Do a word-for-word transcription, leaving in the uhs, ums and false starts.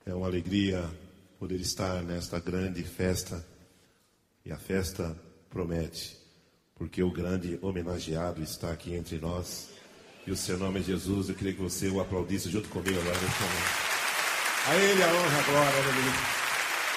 É uma alegria poder estar nesta grande festa. E a festa promete, porque o grande homenageado está aqui entre nós. E o seu nome é Jesus. Eu queria que você o aplaudisse junto comigo agora neste momento. A Ele a honra, a glória, aleluia.